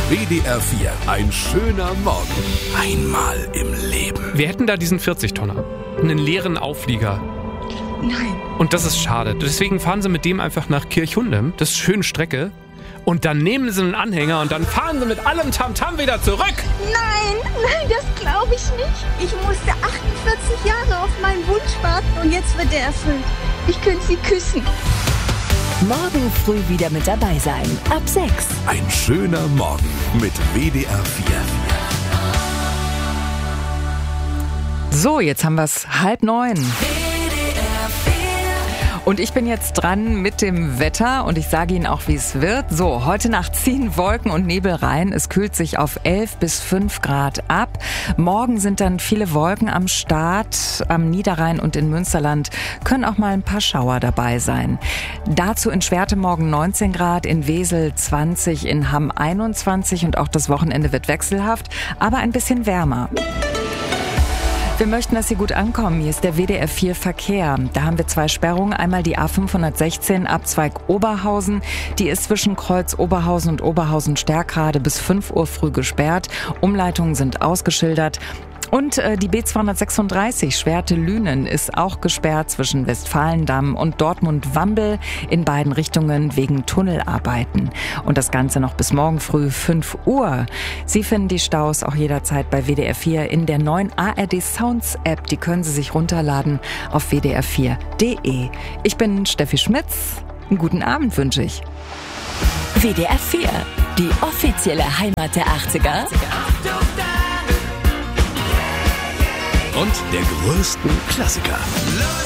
WDR 4, ein schöner Morgen. Einmal im Leben. Wir hätten da diesen 40-Tonner, einen leeren Auflieger. Nein. Und das ist schade. Deswegen fahren sie mit dem einfach nach Kirchhundem. Das ist eine schöne Strecke. Und dann nehmen sie einen Anhänger und dann fahren sie mit allem Tamtam wieder zurück. Nein, das glaube ich nicht. Ich musste 48 Jahre auf meinen Wunsch warten und jetzt wird er erfüllt. Ich könnte Sie küssen. Morgen früh wieder mit dabei sein. Ab 6. Ein schöner Morgen mit WDR 4. So, jetzt haben wir es 8:30. Und ich bin jetzt dran mit dem Wetter und ich sage Ihnen auch, wie es wird. So, heute Nacht ziehen Wolken und Nebel rein. Es kühlt sich auf 11 bis 5 Grad ab. Morgen sind dann viele Wolken am Start. Am Niederrhein und in Münsterland können auch mal ein paar Schauer dabei sein. Dazu in Schwerte morgen 19 Grad, in Wesel 20, in Hamm 21 und auch das Wochenende wird wechselhaft, aber ein bisschen wärmer. Wir möchten, dass Sie gut ankommen. Hier ist der WDR 4 Verkehr. Da haben wir 2 Sperrungen. Einmal die A516 Abzweig Oberhausen. Die ist zwischen Kreuz Oberhausen und Oberhausen-Stärkrade bis 5 Uhr früh gesperrt. Umleitungen sind ausgeschildert. Und die B236 Schwerte-Lünen ist auch gesperrt zwischen Westfalendamm und Dortmund-Wambel in beiden Richtungen wegen Tunnelarbeiten. Und das Ganze noch bis morgen früh 5 Uhr. Sie finden die Staus auch jederzeit bei WDR 4 in der neuen ARD Sounds App. Die können Sie sich runterladen auf wdr4.de. Ich bin Steffi Schmitz. Einen guten Abend wünsche ich. WDR 4, die offizielle Heimat der 80er. Und der größten Klassiker.